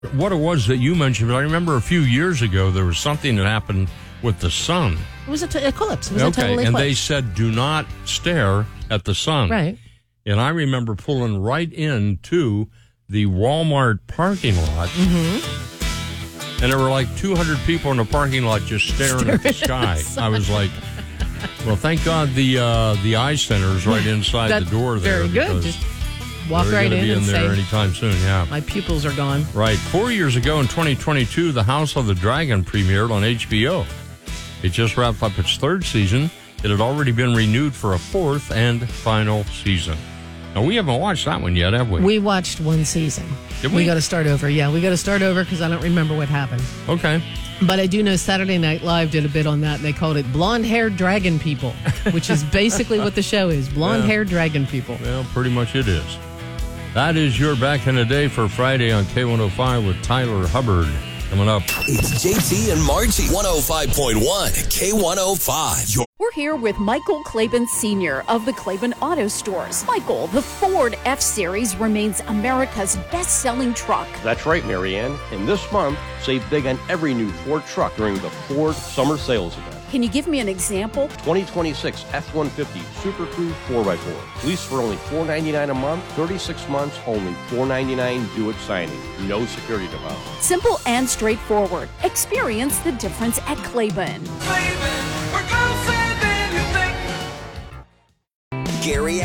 what it was that you mentioned, but I remember a few years ago there was something that happened with the sun. It was an eclipse. It was a total eclipse. And they said, do not stare at the sun. Right. And I remember pulling right into the Walmart parking lot. Mm-hmm. And there were like 200 people in the parking lot just staring at the sky. I was like, well, thank God the eye center is right inside the door there. Very good. Just walk right in be and there say, anytime soon, yeah. My pupils are gone. Right. 4 years ago in 2022, The House of the Dragon premiered on HBO. It just wrapped up its third season. It had already been renewed for a fourth and final season. Now, we haven't watched that one yet, have we? We watched one season. Did we? We got to start over. Yeah, we got to start over because I don't remember what happened. Okay. But I do know Saturday Night Live did a bit on that, and they called it Blonde-Haired Dragon People, which is basically what the show is, Blonde-Haired Dragon People. Well, pretty much it is. That is your Back in the Day for Friday on K105 with Tyler Hubbard. Coming up. It's JT and Margie, 105.1 K105. We're here with Michael Claiborne Sr. of the Claiborne Auto Stores. Michael, the Ford F-Series remains America's best-selling truck. That's right, Marianne. And this month, save big on every new Ford truck during the Ford Summer Sales Event. Can you give me an example? 2026 F-150 Super Crew 4x4. Lease for only $499 a month, 36 months, only $499 due at signing. No security deposit. Simple and straightforward. Experience the difference at Claiborne. Gary